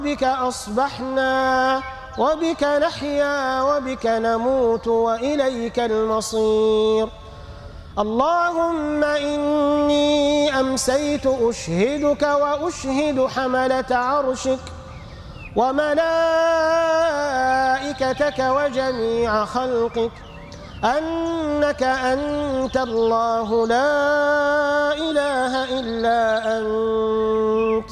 بك أصبحنا وبك نحيا وبك نموت وإليك المصير. اللهم إني أمسيت أشهدك وأشهد حملة عرشك وملائكتك وجميع خلقك أنك أنت الله لا إله إلا أنت